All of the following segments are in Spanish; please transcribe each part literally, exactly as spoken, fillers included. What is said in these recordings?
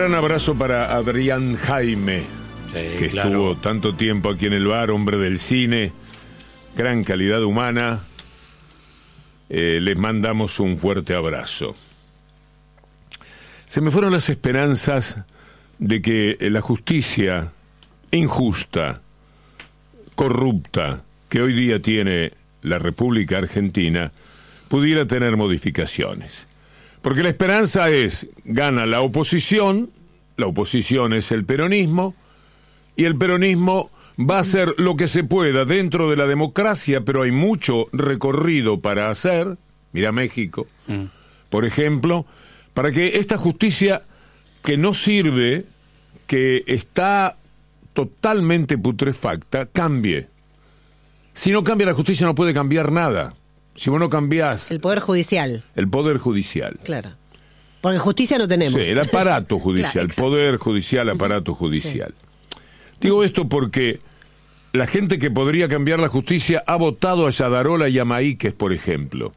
gran abrazo para Adrián Jaime, sí, que claro. estuvo tanto tiempo aquí en el bar, hombre del cine, gran calidad humana. Eh, les mandamos un fuerte abrazo. Se me fueron las esperanzas de que la justicia injusta, corrupta, que hoy día tiene la República Argentina, pudiera tener modificaciones. Porque la esperanza es, gana la oposición, la oposición es el peronismo, y el peronismo va a hacer lo que se pueda dentro de la democracia, pero hay mucho recorrido para hacer, mira México, mm. por ejemplo, para que esta justicia que no sirve, que está totalmente putrefacta, cambie. Si no cambia la justicia no puede cambiar nada. Si vos no cambiás... El Poder Judicial. El Poder Judicial. Claro. Porque justicia no tenemos. Sí, el aparato judicial, claro, Poder Judicial, aparato judicial. Sí. Digo esto porque la gente que podría cambiar la justicia ha votado a Yadarola y a Maíquez, por ejemplo.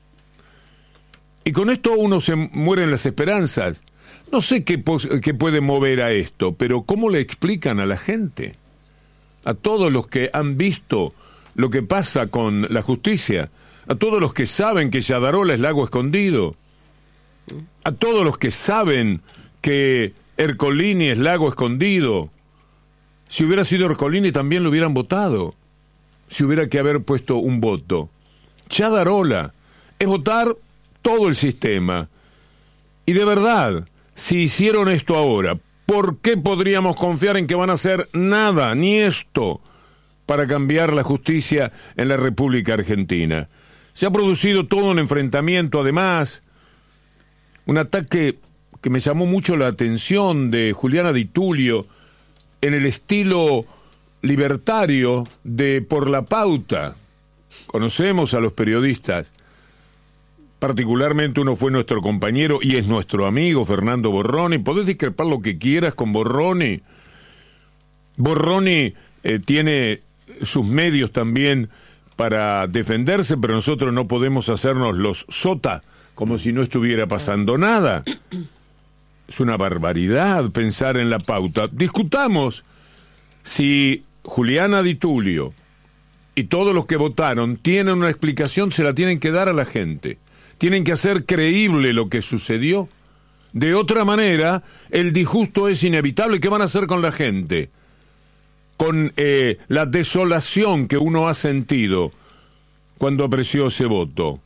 Y con esto uno se mueren las esperanzas. No sé qué, qué puede mover a esto, pero ¿cómo le explican a la gente? A todos los que han visto lo que pasa con la justicia, a todos los que saben que Yadarola es lago escondido, a todos los que saben que Ercolini es lago escondido. Si hubiera sido Ercolini también lo hubieran votado, si hubiera que haber puesto un voto. Yadarola es votar todo el sistema. Y de verdad, si hicieron esto ahora, ¿por qué podríamos confiar en que van a hacer nada, ni esto, para cambiar la justicia en la República Argentina? Se ha producido todo un enfrentamiento, además, un ataque que me llamó mucho la atención de Juliana Di Tulio, en el estilo libertario de Por la Pauta. Conocemos a los periodistas, particularmente uno fue nuestro compañero y es nuestro amigo Fernando Borroni. Podés discrepar lo que quieras con Borroni. Borroni eh, tiene sus medios también para defenderse, pero nosotros no podemos hacernos los sota como si no estuviera pasando nada. Es una barbaridad pensar en La Pauta. Discutamos si Juliana Di Tulio y todos los que votaron tienen una explicación, se la tienen que dar a la gente. Tienen que hacer creíble lo que sucedió. De otra manera, el disgusto es inevitable. ¿Qué van a hacer con la gente? Con eh, la desolación que uno ha sentido cuando apreció ese voto.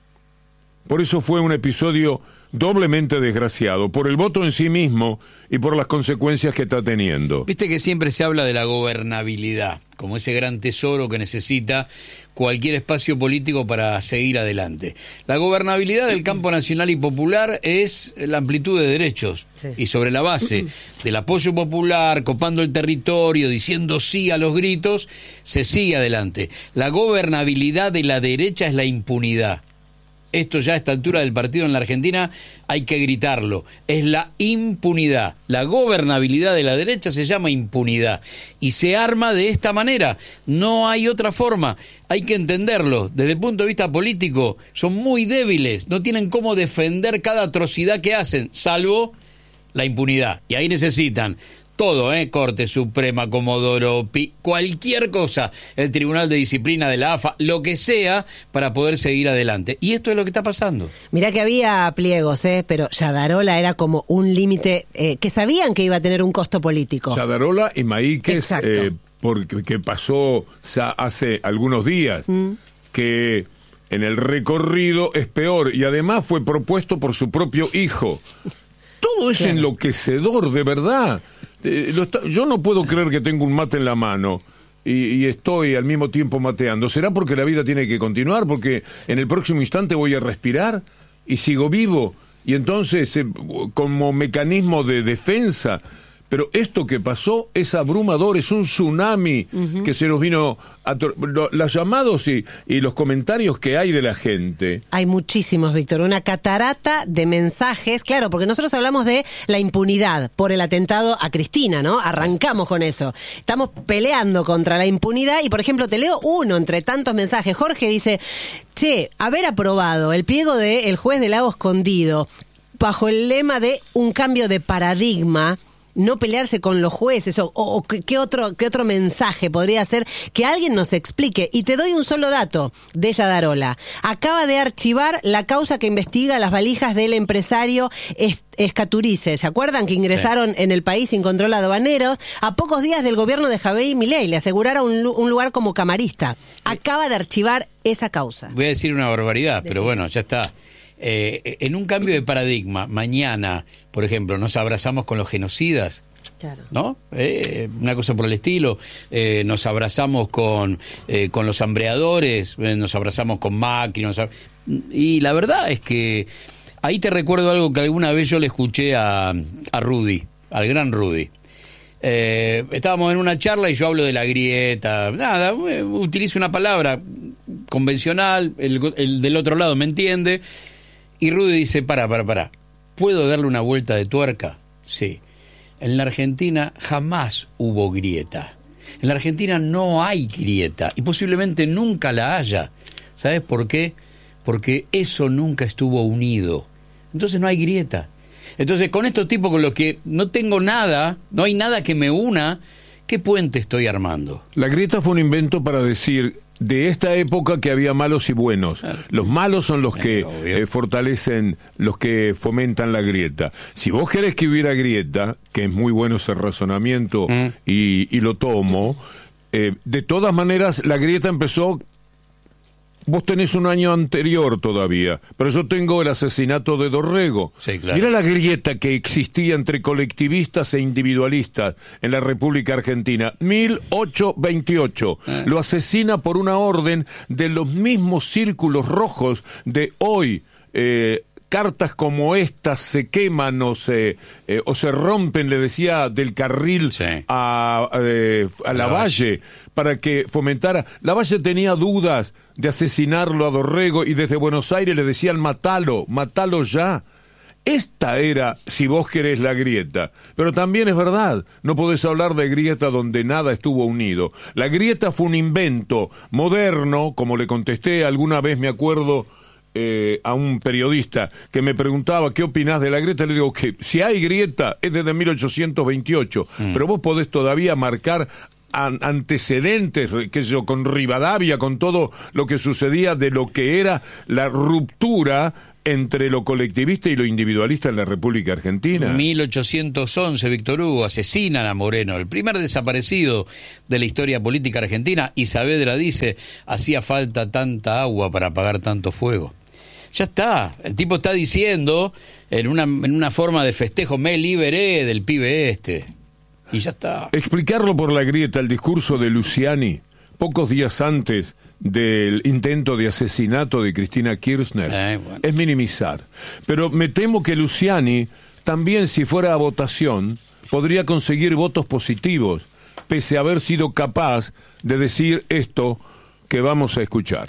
Por eso fue un episodio doblemente desgraciado, por el voto en sí mismo y por las consecuencias que está teniendo. Viste que siempre se habla de la gobernabilidad, como ese gran tesoro que necesita cualquier espacio político para seguir adelante. La gobernabilidad del campo nacional y popular es la amplitud de derechos, sí. Y sobre la base del apoyo popular, copando el territorio, diciendo sí a los gritos, se sigue adelante. La gobernabilidad de la derecha es la impunidad. Esto ya a esta altura del partido en la Argentina hay que gritarlo. Es la impunidad. La gobernabilidad de la derecha se llama impunidad. Y se arma de esta manera. No hay otra forma. Hay que entenderlo. Desde el punto de vista político, son muy débiles. No tienen cómo defender cada atrocidad que hacen, salvo la impunidad. Y ahí necesitan todo, ¿eh? Corte Suprema, Comodoro Pi, cualquier cosa, el Tribunal de Disciplina de la A F A, lo que sea, para poder seguir adelante. Y esto es lo que está pasando. Mirá que había pliegos, ¿eh? Pero Yadarola era como un límite eh, que sabían que iba a tener un costo político. Yadarola y Maíquez, eh, porque pasó ya hace algunos días, mm. que en el recorrido es peor, y además fue propuesto por su propio hijo. Todo es claro. Enloquecedor, de verdad. Eh, lo está, yo no puedo creer que tengo un mate en la mano y, y estoy al mismo tiempo mateando. ¿Será porque la vida tiene que continuar? Porque en el próximo instante voy a respirar y sigo vivo. Y entonces, eh, como mecanismo de defensa... Pero esto que pasó es abrumador, es un tsunami uh-huh. que se nos vino a... Los llamados y, y los comentarios que hay de la gente. Hay muchísimos, Víctor, una catarata de mensajes, claro, porque nosotros hablamos de la impunidad por el atentado a Cristina, ¿no? Arrancamos con eso. Estamos peleando contra la impunidad y, por ejemplo, te leo uno entre tantos mensajes. Jorge dice, che, haber aprobado el pliego del juez de Lago Escondido, bajo el lema de un cambio de paradigma, no pelearse con los jueces, o, o, o qué otro qué otro mensaje podría ser que alguien nos explique. Y te doy un solo dato de Yadarola. Acaba de archivar la causa que investiga las valijas del empresario Escaturice. ¿Se acuerdan que ingresaron sí. en el país sin control aduanero? A pocos días del gobierno de Javier Milei le aseguraron un, un lugar como camarista. Acaba de archivar esa causa. Voy a decir una barbaridad, pero bueno, ya está. Eh, en un cambio de paradigma, mañana, por ejemplo, nos abrazamos con los genocidas, claro. ¿no? Eh, una cosa por el estilo, eh, nos abrazamos con, eh, con los hambreadores, eh, nos abrazamos con Macri, nos ab... y la verdad es que ahí te recuerdo algo que alguna vez yo le escuché a, a Rudy, al gran Rudy. Eh, estábamos en una charla y yo hablo de la grieta, nada, eh, utilizo una palabra convencional, el, el del otro lado me entiende. Y Rudy dice, para, para, para, ¿puedo darle una vuelta de tuerca? Sí. En la Argentina jamás hubo grieta. En la Argentina no hay grieta y posiblemente nunca la haya. ¿Sabes por qué? Porque eso nunca estuvo unido. Entonces no hay grieta. Entonces con estos tipos con los que no tengo nada, no hay nada que me una, ¿qué puente estoy armando? La grieta fue un invento para decir... de esta época que había malos y buenos. Claro. Los malos son los que eh, fortalecen, los que fomentan la grieta. Si vos querés que hubiera grieta, que es muy bueno ese razonamiento mm. y, y lo tomo, eh, de todas maneras la grieta empezó... Vos tenés un año anterior todavía, pero yo tengo el asesinato de Dorrego. Sí, claro. Mira la grieta que existía entre colectivistas e individualistas en la República Argentina. mil ochocientos veintiocho. Eh. Lo asesina por una orden de los mismos círculos rojos de hoy. Eh, cartas como estas se queman o se, eh, o se rompen, le decía, del carril sí. a, eh, a Lavalle, para que fomentara. Lavalle tenía dudas de asesinarlo a Dorrego y desde Buenos Aires le decían matalo, matalo ya. Esta era, si vos querés, la grieta. Pero también es verdad, no podés hablar de grieta donde nada estuvo unido. La grieta fue un invento moderno, como le contesté alguna vez, me acuerdo, Eh, a un periodista que me preguntaba qué opinás de la grieta. Le digo que si hay grieta es desde mil ochocientos veintiocho, mm. pero vos podés todavía marcar an- antecedentes, qué sé yo, con Rivadavia, con todo lo que sucedía de lo que era la ruptura entre lo colectivista y lo individualista en la República Argentina. mil ochocientos once, Víctor Hugo, asesinan a Moreno, el primer desaparecido de la historia política argentina, y Saavedra dice, hacía falta tanta agua para apagar tanto fuego. Ya está, el tipo está diciendo en una, en una forma de festejo, me liberé del pibe este, y ya está. Explicarlo por la grieta, el discurso de Luciani, pocos días antes del intento de asesinato de Cristina Kirchner, eh, bueno. es minimizar. Pero me temo que Luciani, también si fuera a votación, podría conseguir votos positivos, pese a haber sido capaz de decir esto que vamos a escuchar.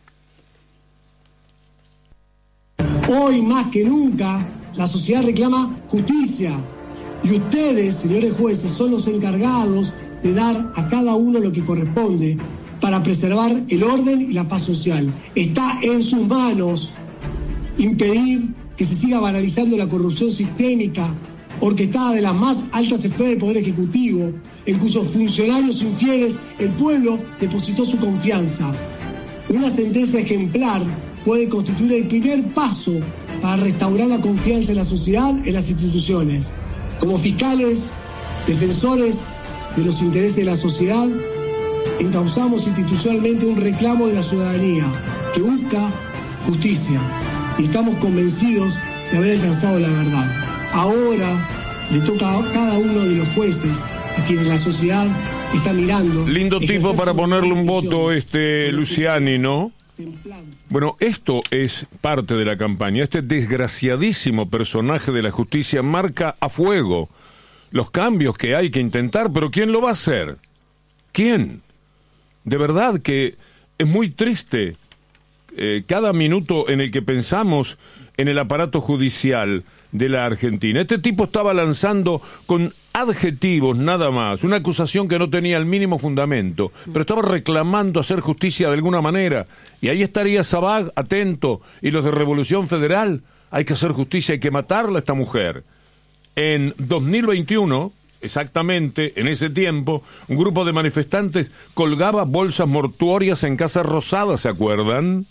Hoy más que nunca la sociedad reclama justicia y ustedes, señores jueces, son los encargados de dar a cada uno lo que corresponde para preservar el orden y la paz social. Está en sus manos impedir que se siga banalizando la corrupción sistémica orquestada de las más altas esferas del Poder Ejecutivo, en cuyos funcionarios infieles el pueblo depositó su confianza. Una sentencia ejemplar puede constituir el primer paso para restaurar la confianza en la sociedad, en las instituciones. Como fiscales, defensores de los intereses de la sociedad, encauzamos institucionalmente un reclamo de la ciudadanía que busca justicia y estamos convencidos de haber alcanzado la verdad. Ahora le toca a cada uno de los jueces a quienes la sociedad está mirando. Lindo tipo para ponerle un voto, este Luciani, ¿no? Bueno, esto es parte de la campaña. Este desgraciadísimo personaje de la justicia marca a fuego los cambios que hay que intentar, pero ¿quién lo va a hacer? ¿Quién? De verdad que es muy triste eh, cada minuto en el que pensamos en el aparato judicial de la Argentina. Este tipo estaba lanzando con adjetivos nada más, una acusación que no tenía el mínimo fundamento, pero estaba reclamando hacer justicia de alguna manera, y ahí estaría Sabag atento y los de Revolución Federal hay que hacer justicia, hay que matarla a esta mujer. En dos mil veintiuno, exactamente, en ese tiempo, un grupo de manifestantes colgaba bolsas mortuorias en Casa Rosada, ¿se acuerdan?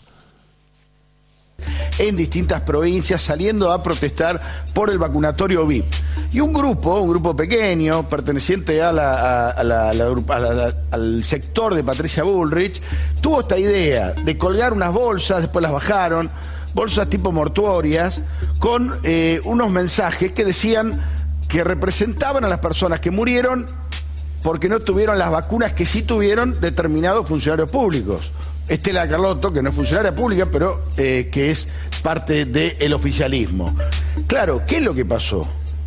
En distintas provincias saliendo a protestar por el vacunatorio V I P. Y un grupo, un grupo pequeño, perteneciente a la, a, a la, a la, a la, al sector de Patricia Bullrich, tuvo esta idea de colgar unas bolsas, después las bajaron, bolsas tipo mortuorias, con eh, unos mensajes que decían que representaban a las personas que murieron porque no tuvieron las vacunas que sí tuvieron determinados funcionarios públicos. Estela Carlotto, que no es funcionaria pública, pero eh, que es parte del oficialismo. Claro, ¿qué es lo que pasó?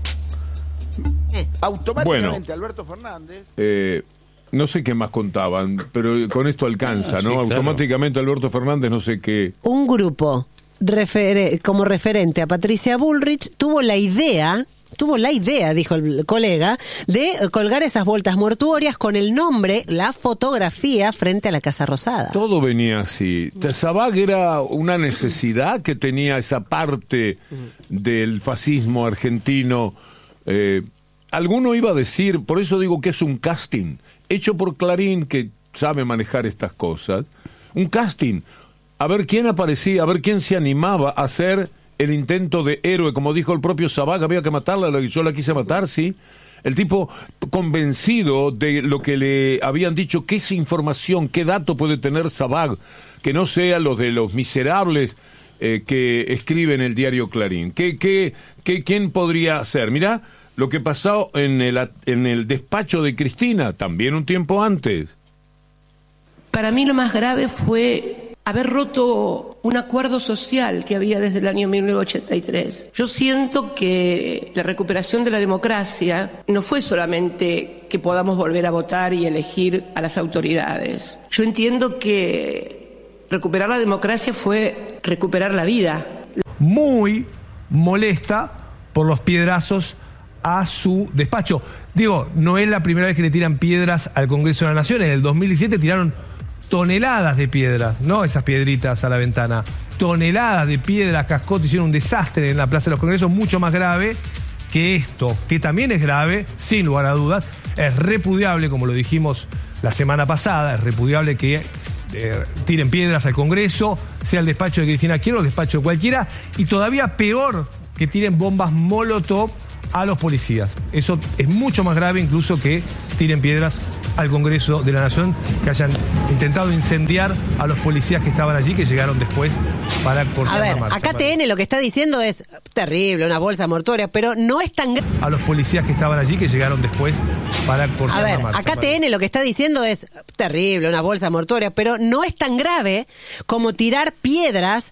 Automáticamente bueno, Alberto Fernández... Eh, no sé qué más contaban, pero con esto alcanza, ah, ¿no? sí, Automáticamente claro. Alberto Fernández, no sé qué... Un grupo refer- como referente a Patricia Bullrich tuvo la idea... Tuvo la idea, dijo el colega, de colgar esas bolsas mortuorias con el nombre, la fotografía frente a la Casa Rosada. Todo venía así. Sabag era una necesidad que tenía esa parte del fascismo argentino. Eh, alguno iba a decir, por eso digo que es un casting, hecho por Clarín, que sabe manejar estas cosas. Un casting, a ver quién aparecía, a ver quién se animaba a hacer... el intento de héroe, como dijo el propio Sabag, había que matarla, yo la quise matar, sí. El tipo convencido de lo que le habían dicho, qué es información, qué dato puede tener Sabag, que no sea lo de los miserables eh, que escriben el diario Clarín. ¿Qué, qué, qué, ¿Quién podría ser? Mirá lo que pasó en el, en el despacho de Cristina, también un tiempo antes. Para mí lo más grave fue haber roto un acuerdo social que había desde el año mil novecientos ochenta y tres. Yo siento que la recuperación de la democracia no fue solamente que podamos volver a votar y elegir a las autoridades. Yo entiendo que recuperar la democracia fue recuperar la vida. Muy molesta por los piedrazos a su despacho. Digo, no es la primera vez que le tiran piedras al Congreso de la Nación. En el dos mil diecisiete tiraron toneladas de piedras, no esas piedritas a la ventana, toneladas de piedras, cascotes, hicieron un desastre en la Plaza de los Congresos, mucho más grave que esto, que también es grave, sin lugar a dudas. Es repudiable, como lo dijimos la semana pasada, es repudiable que eh, tiren piedras al Congreso, sea el despacho de Cristina Kirchner o el despacho de cualquiera, y todavía peor que tiren bombas Molotov a los policías. Eso es mucho más grave incluso que tiren piedras al Congreso de la Nación, que hayan intentado incendiar a los policías que estaban allí, que llegaron después para cortar A ver, la marcha. acá T N lo que está diciendo es terrible, una bolsa mortuoria, pero no es tan grave. A los policías que estaban allí, que llegaron después para cortar A ver, la marcha. acá T N lo que está diciendo es terrible, una bolsa mortuoria, pero no es tan grave como tirar piedras